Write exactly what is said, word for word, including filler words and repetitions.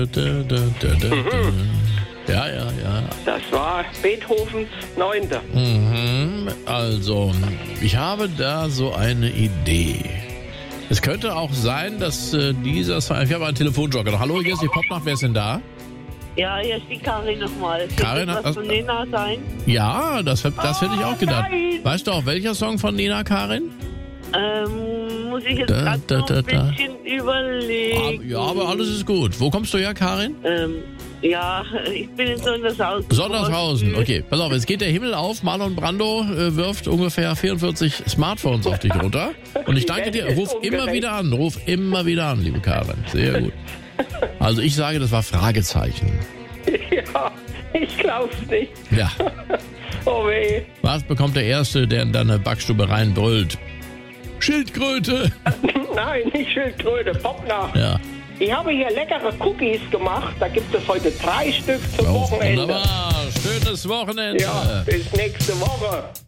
Mhm. Ja, ja, ja. Das war Beethovens Neunte. Mhm. Also, ich habe da so eine Idee. Es könnte auch sein, dass äh, dieser Song... Ich habe einen Telefonjoker. Hallo, hier ist die Popnacht. Wer ist denn da? Ja, hier ist die Karin nochmal. Karin Könnte hat was das- von Nena sein? Ja, das, das hätte ich auch gedacht. nein! Weißt du auch, welcher Song von Nena, Karin? Ähm, muss ich jetzt Da, gerade da, noch da, ein da. bisschen überlegen. Ja, aber alles ist gut. Wo kommst du her, Karin? Ähm, ja, ich bin in Sondershausen. Sondershausen, okay. Pass auf, jetzt geht der Himmel auf. Marlon Brando äh, wirft ungefähr vierundvierzig Smartphones auf dich runter. Und ich danke dir. Ruf immer wieder an. Ruf immer wieder an, liebe Karin. Sehr gut. Also ich sage, das war Fragezeichen. Ja, ich glaub's nicht. Ja. Oh weh. Was bekommt der Erste, der in deine Backstube reinbrüllt? Schildkröte. Nein, nicht Schildkröte, Popnacht. Ja. Ich habe hier leckere Cookies gemacht. Da gibt es heute drei Stück zum Oh, Wochenende. wunderbar. Schönes Wochenende. Ja, bis nächste Woche.